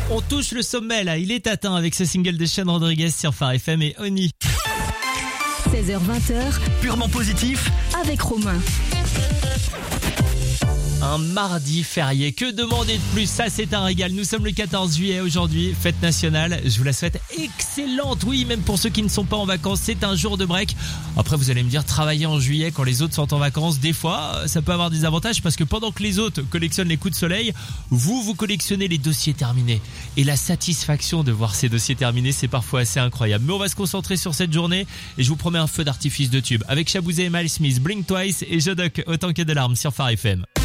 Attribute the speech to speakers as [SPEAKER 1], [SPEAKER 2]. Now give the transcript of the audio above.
[SPEAKER 1] On touche le sommet là, il est atteint avec ce single de Sean Rodriguez sur Phare FM et Oni.
[SPEAKER 2] 16h-20h,
[SPEAKER 3] Purement positif.
[SPEAKER 2] avec Romain.
[SPEAKER 1] Un mardi férié, que demander de plus? Ça c'est un régal, nous sommes le 14 juillet aujourd'hui, fête nationale, je vous la souhaite excellente, oui, même pour ceux qui ne sont pas en vacances, c'est un jour de break. Après vous allez me dire, travailler en juillet quand les autres sont en vacances, des fois ça peut avoir des avantages parce que pendant que les autres collectionnent les coups de soleil, vous collectionnez les dossiers terminés. Et la satisfaction de voir ces dossiers terminés, c'est parfois assez incroyable. Mais on va se concentrer sur cette journée et je vous promets un feu d'artifice de tube avec Shabouzé et Miles Smith, Blink Twice et Jodoc, Autant que de larmes sur Phare FM.